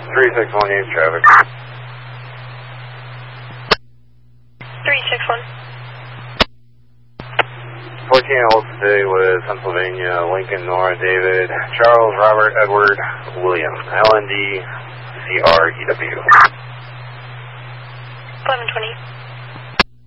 3618 use traffic. 361. 14 Old City with Pennsylvania, Lincoln, Nora, David, Charles, Robert, Edward, William, LND, CREW. 1120.